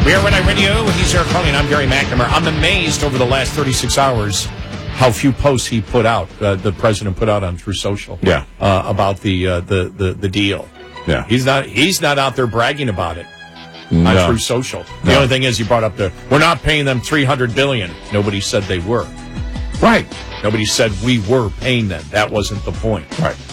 We are When I Win You. He's Eric Carly, and I'm Gary McNamara. I'm amazed over the last 36 hours how few posts he put out, the president put out on True Social about the deal. Yeah. He's not out there bragging about it on True Social. The No. only thing is he brought up we're not paying them $300 billion. Nobody said they were. Right. Nobody said we were paying them. That wasn't the point. Right.